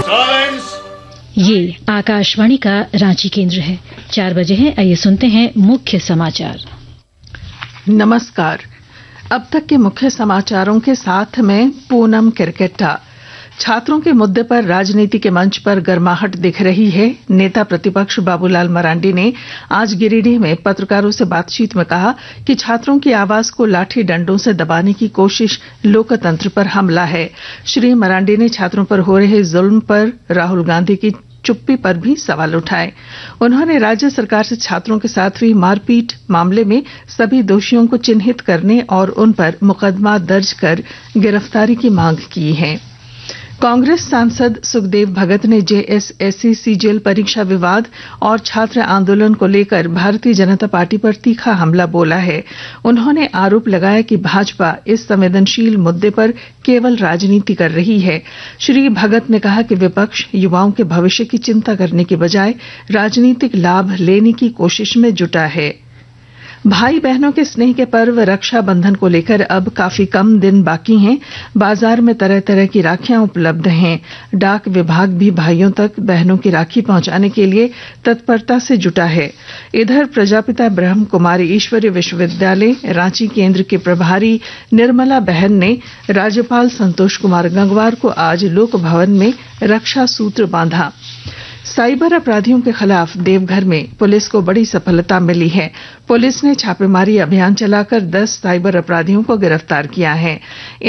ये आकाशवाणी का रांची केंद्र है। 4 बजे हैं। आइए सुनते हैं मुख्य समाचार। नमस्कार। अब तक के मुख्य समाचारों के साथ में पूनम किरकेट्टा। छात्रों के मुद्दे पर राजनीति के मंच पर गर्माहट दिख रही है। नेता प्रतिपक्ष बाबूलाल मरांडी ने आज गिरिडीह में पत्रकारों से बातचीत में कहा कि छात्रों की आवाज को लाठी डंडों से दबाने की कोशिश लोकतंत्र पर हमला है। श्री मरांडी ने छात्रों पर हो रहे जुल्म पर राहुल गांधी की चुप्पी पर भी सवाल उठाए। उन्होंने राज्य सरकार से छात्रों के साथ हुई मारपीट मामले में सभी दोषियों को चिन्हित करने और उन पर मुकदमा दर्ज कर गिरफ्तारी की मांग की है। कांग्रेस सांसद सुखदेव भगत ने जेएसएससी सीजीएल परीक्षा विवाद और छात्र आंदोलन को लेकर भारतीय जनता पार्टी पर तीखा हमला बोला है। उन्होंने आरोप लगाया कि भाजपा इस संवेदनशील मुद्दे पर केवल राजनीति कर रही है। श्री भगत ने कहा कि विपक्ष युवाओं के भविष्य की चिंता करने की बजाय राजनीतिक लाभ लेने की कोशिश में जुटा है। भाई बहनों के स्नेह के पर्व रक्षाबंधन को लेकर अब काफी कम दिन बाकी हैं। बाजार में तरह तरह की राखियां उपलब्ध हैं। डाक विभाग भी भाइयों तक बहनों की राखी पहुंचाने के लिए तत्परता से जुटा है। इधर प्रजापिता ब्रह्म कुमारी ईश्वरीय विश्वविद्यालय रांची केंद्र के प्रभारी निर्मला बहन ने राज्यपाल संतोष कुमार गंगवार को आज लोक भवन में रक्षा सूत्र बांधा। साइबर अपराधियों के खिलाफ देवघर में पुलिस को बड़ी सफलता मिली है। पुलिस ने छापेमारी अभियान चलाकर 10 साइबर अपराधियों को गिरफ्तार किया है।